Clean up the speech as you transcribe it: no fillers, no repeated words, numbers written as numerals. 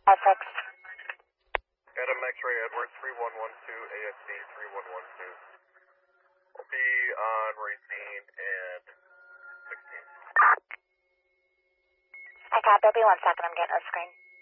Essex. Adam X-ray Edwards 3112, ASD 3112. We'll be on Racine and 16. I copy. Be 1 second. I'm getting a screen.